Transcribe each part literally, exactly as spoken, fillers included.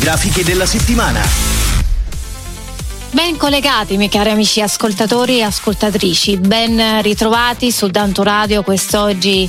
Grafiche della settimana. Ben collegati, miei cari amici ascoltatori e ascoltatrici, ben ritrovati su Danto Radio quest'oggi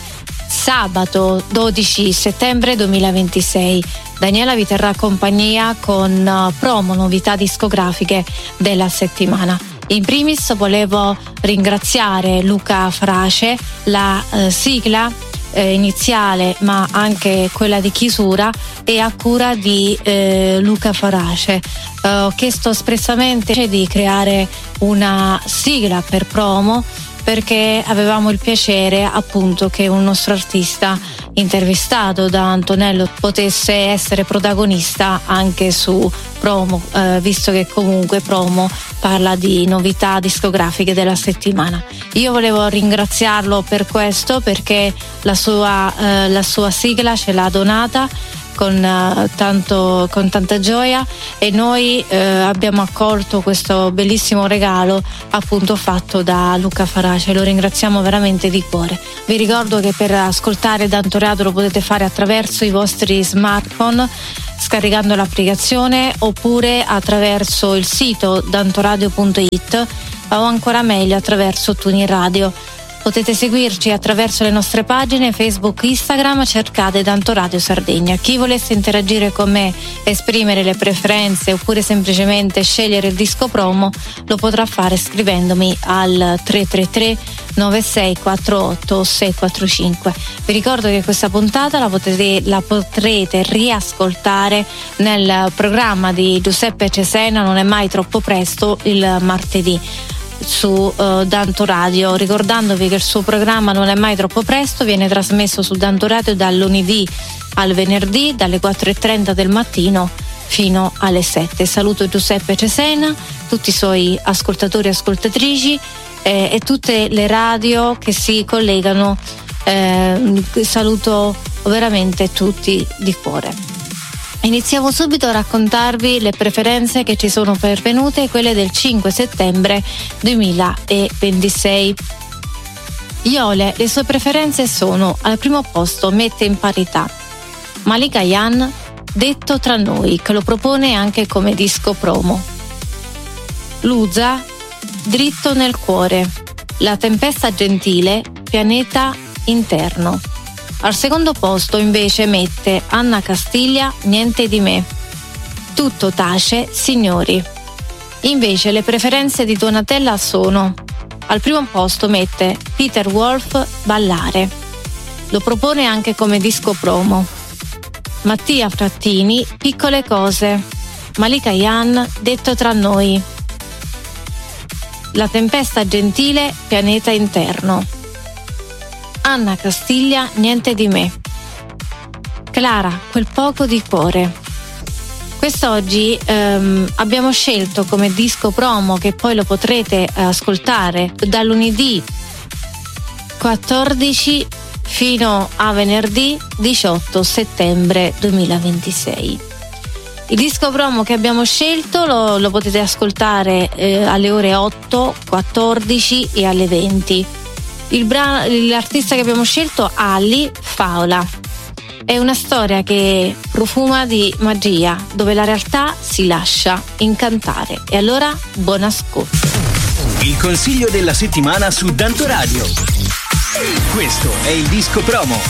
sabato dodici settembre duemilaventisei. Daniela vi terrà compagnia con promo novità discografiche della settimana. In primis volevo ringraziare Luca Farace, la eh, sigla eh, iniziale ma anche quella di chiusura è a cura di eh, Luca Farace. Eh, ho chiesto espressamente di creare una sigla per promo perché avevamo il piacere appunto che un nostro artista intervistato da Antonello potesse essere protagonista anche su promo, eh, visto che comunque promo parla di novità discografiche della settimana. Io volevo ringraziarlo per questo, perché la sua, eh, la sua sigla ce l'ha donata con, uh, tanto, con tanta gioia, e noi uh, abbiamo accolto questo bellissimo regalo appunto fatto da Luca Farace. Lo ringraziamo veramente di cuore. Vi ricordo che per ascoltare Danto Radio lo potete fare attraverso i vostri smartphone scaricando l'applicazione, oppure attraverso il sito dantoradio punto it, o ancora meglio attraverso TuneIn Radio. Potete seguirci attraverso le nostre pagine Facebook, Instagram, cercate Danto Radio Sardegna. Chi volesse interagire con me, esprimere le preferenze oppure semplicemente scegliere il disco promo, lo potrà fare scrivendomi al tre tre tre nove sei quattro otto sei quattro cinque. Vi ricordo che questa puntata la potete, la potrete riascoltare nel programma di Giuseppe Cesena, Non è mai troppo presto, il martedì su uh, Danto Radio, ricordandovi che il suo programma Non è mai troppo presto viene trasmesso su Danto Radio dal lunedì al venerdì dalle quattro e trenta del mattino fino alle sette. Saluto Giuseppe Cesena, tutti i suoi ascoltatori e ascoltatrici eh, e tutte le radio che si collegano, eh, saluto veramente tutti di cuore. Iniziamo subito a raccontarvi le preferenze che ci sono pervenute, quelle del cinque settembre duemilaventisei. Iole, le sue preferenze sono: al primo posto mette in parità Malika Ayane, Detto tra noi, che lo propone anche come disco promo. Luza, Dritto nel cuore, La tempesta gentile, Pianeta interno. Al secondo posto invece mette Anna Castiglia, Niente di me. Tutto tace, signori. Invece le preferenze di Donatella sono: al primo posto mette Peter Wolf, Ballare. Lo propone anche come disco promo. Mattia Frattini, Piccole cose. Malika Ayane, Detto tra noi. La tempesta gentile, Pianeta interno. Anna Castiglia, Niente di me. Clara, Quel poco di cuore. Quest'oggi ehm, abbiamo scelto come disco promo, che poi lo potrete ascoltare da lunedì quattordici fino a venerdì diciotto settembre duemilaventisei. Il disco promo che abbiamo scelto lo, lo potete ascoltare eh, alle ore otto, quattordici e alle venti. Il brano, l'artista che abbiamo scelto, Ali Faula. È una storia che profuma di magia, dove la realtà si lascia incantare. E allora, buon ascolto. Il consiglio della settimana su Danto Radio. Questo è il disco promo.